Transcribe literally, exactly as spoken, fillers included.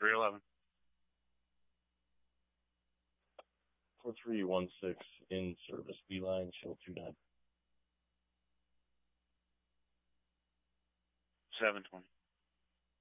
three eleven. four three one six in service. Beeline, shell two nine. seven twenty.